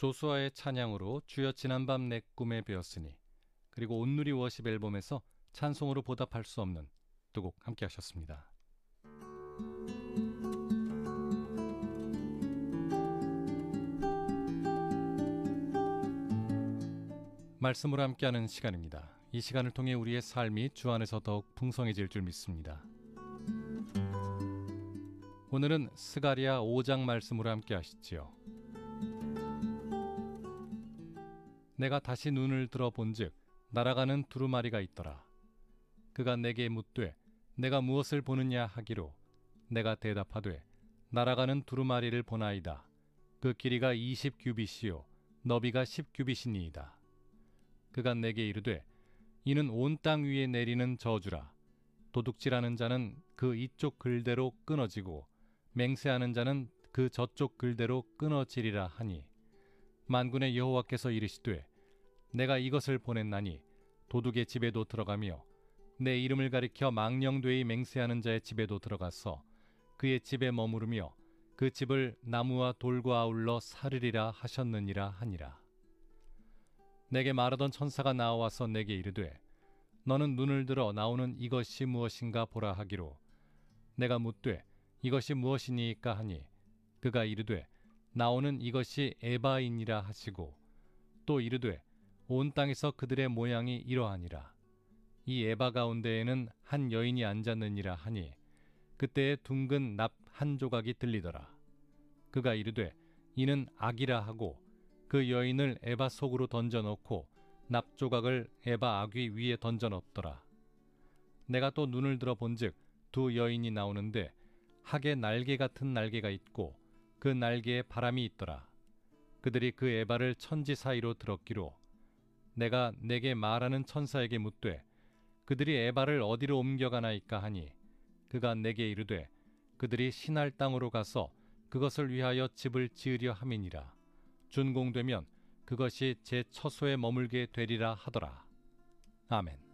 조수아의 찬양으로 주여 지난밤 내 꿈에 배었으니, 그리고 온누리 워십 앨범에서 찬송으로 보답할 수 없는 두 곡 함께 하셨습니다. 말씀으로 함께하는 시간입니다. 이 시간을 통해 우리의 삶이 주 안에서 더욱 풍성해질 줄 믿습니다. 오늘은 스가랴 5장 말씀으로 함께 하시지요. 내가 다시 눈을 들어 본즉 날아가는 두루마리가 있더라. 그가 내게 묻되 내가 무엇을 보느냐 하기로 내가 대답하되 날아가는 두루마리를 보나이다. 그 길이가 20규빗이요 너비가 10규빗이니이다. 그가 내게 이르되 이는 온 땅 위에 내리는 저주라. 도둑질하는 자는 그 이쪽 글대로 끊어지고 맹세하는 자는 그 저쪽 글대로 끊어지리라 하니, 만군의 여호와께서 이르시되 내가 이것을 보냈나니 도둑의 집에도 들어가며 내 이름을 가리켜 망령되이 맹세하는 자의 집에도 들어가서 그의 집에 머무르며 그 집을 나무와 돌과 아울러 사르리라 하셨느니라 하니라. 내게 말하던 천사가 나와서 내게 이르되 너는 눈을 들어 나오는 이것이 무엇인가 보라 하기로 내가 묻되 이것이 무엇이니까 하니 그가 이르되 나오는 이것이 에바이니라 하시고 또 이르되 온 땅에서 그들의 모양이 이러하니라. 이 에바 가운데에는 한 여인이 앉았느니라 하니 그때에 둥근 납 한 조각이 들리더라. 그가 이르되 이는 악이라 하고 그 여인을 에바 속으로 던져넣고 납 조각을 에바 아귀 위에 던져넣더라. 내가 또 눈을 들어 본즉 두 여인이 나오는데 학의 날개 같은 날개가 있고 그 날개에 바람이 있더라. 그들이 그 에바를 천지 사이로 들었기로 내가 내게 말하는 천사에게 묻되 그들이 에바를 어디로 옮겨가나이까 하니 그가 내게 이르되 그들이 신할 땅으로 가서 그것을 위하여 집을 지으려 함이니라. 준공되면 그것이 제 처소에 머물게 되리라 하더라. 아멘.